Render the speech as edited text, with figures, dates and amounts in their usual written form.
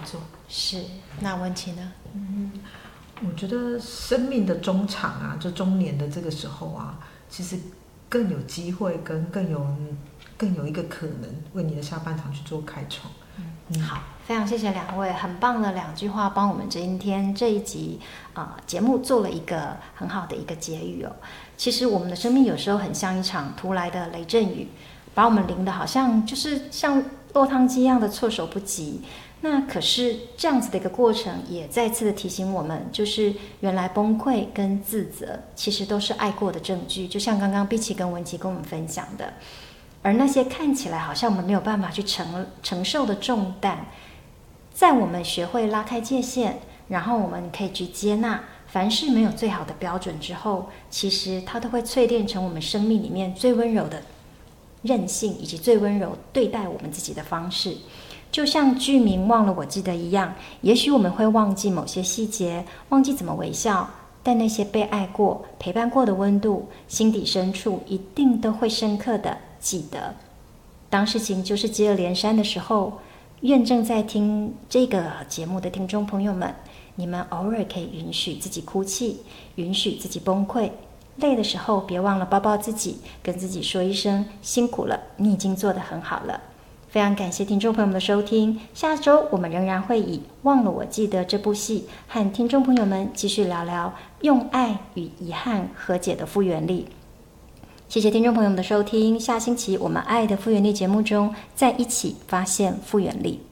做。 是，那文琪呢？ 我觉得生命的中场啊，就中年的这个时候啊，其实更有机会跟更有一个可能为你的下半场去做开创。 好，非常谢谢两位，很棒的2句话，帮我们今天这一集节目做了一个很好的一个结语哦。其实我们的生命有时候很像一场突来的雷阵雨，把我们淋得好像就是像落汤鸡一样的措手不及。那可是这样子的一个过程，也再次的提醒我们，就是原来崩溃跟自责，其实都是爱过的证据。就像刚刚碧琪跟文琪跟我们分享的，而那些看起来好像我们没有办法去承受的重担，在我们学会拉开界限，然后我们可以去接纳，凡事没有最好的标准之后，其实它都会淬炼成我们生命里面最温柔的韧性，以及最温柔对待我们自己的方式。就像剧名忘了我记得一样，也许我们会忘记某些细节，忘记怎么微笑，但那些被爱过、陪伴过的温度，心底深处一定都会深刻的记得。当事情就是接二连三的时候，愿正在听这个节目的听众朋友们，你们偶尔可以允许自己哭泣，允许自己崩溃，累的时候别忘了抱抱自己，跟自己说一声辛苦了，你已经做得很好了。非常感谢听众朋友们的收听，下周我们仍然会以《忘了我记得》这部戏和听众朋友们继续聊聊用爱与遗憾和解的复原力。谢谢听众朋友们的收听，下星期我们爱的复原力节目中再一起发现复原力。